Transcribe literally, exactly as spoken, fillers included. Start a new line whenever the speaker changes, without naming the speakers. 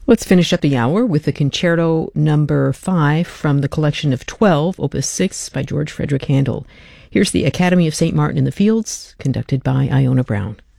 Let's finish up the hour with the Concerto Number five from the collection of twelve, Opus six by George Frederick Handel. Here's the Academy of Saint Martin in the Fields, conducted by Iona Brown.